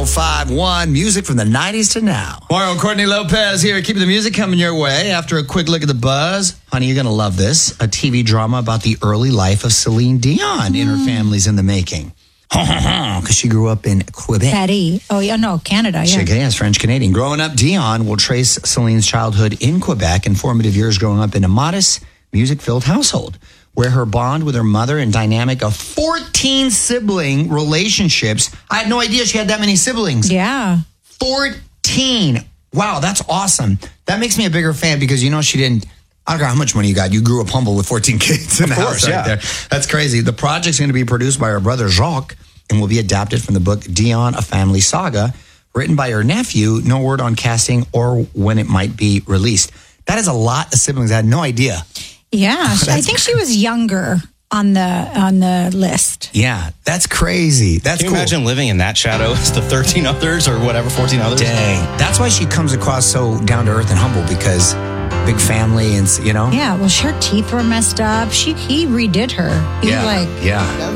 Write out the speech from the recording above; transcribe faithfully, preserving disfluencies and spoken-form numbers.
five one, music from the nineties to now. Mario and Courtney Lopez here, keeping the music coming your way. After a quick look at the buzz, honey, you're going to love this. A T V drama about the early life of Celine Dion mm. and her family's in the making. Because she grew up in Quebec. Paris. Oh, yeah, no, Canada, yeah. She is French-Canadian. Growing up, Dion will trace Celine's childhood in Quebec and formative years growing up in a modest, music-filled household, where her bond with her mother and dynamic of fourteen sibling relationships. I had no idea she had that many siblings. Yeah. fourteen. Wow, that's awesome. That makes me a bigger fan because, you know, she didn't, I don't know how much money you got. You grew up humble with fourteen kids in the house right there. That's crazy. The project's going to be produced by her brother Jacques and will be adapted from the book Dion, A Family Saga, written by her nephew. No word on casting or when it might be released. That is a lot of siblings. I had no idea. Yeah, I think she was younger on the on the list. Yeah, that's crazy. That's Can you cool. imagine living in that shadow as the thirteen others or whatever, fourteen others? Dang. That's why she comes across so down to earth and humble, because big family and, you know? Yeah, well, her teeth were messed up. She He redid her. He yeah, like, yeah.